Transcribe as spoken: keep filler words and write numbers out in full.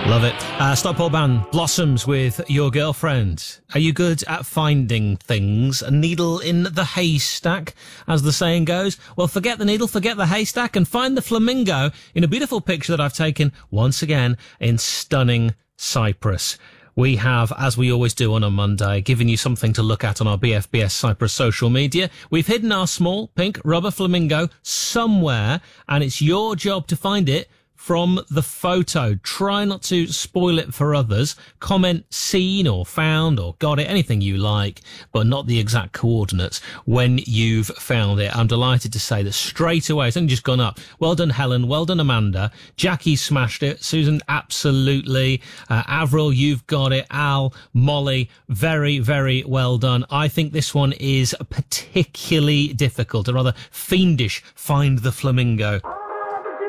Love it. Uh, Stockport band Blossoms with Your Girlfriend. Are you good at finding things? A needle in the haystack, as the saying goes? Well, forget the needle, forget the haystack, and find the flamingo in a beautiful picture that I've taken, once again, in stunning Cyprus. We have, as we always do on a Monday, given you something to look at on our B F B S Cyprus social media. We've hidden our small pink rubber flamingo somewhere, and it's your job to find it from the photo. Try not to spoil it for others. Comment seen or found or got it, anything you like, but not the exact coordinates when you've found it. I'm delighted to say that straight away, it's only just gone up. Well done, Helen. Well done, Amanda. Jackie smashed it. Susan, absolutely. Uh, Avril, you've got it. Al, Molly, very, very well done. I think this one is particularly difficult, a rather fiendish find the flamingo.